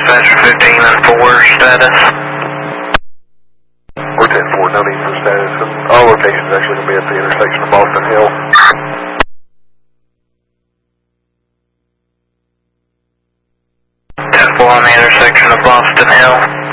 Dispatcher 15 and 4 status. We're 10-4, no need for status. All locations actually going to be at the intersection of Boston Hill. 10-4 on the intersection of Boston Hill.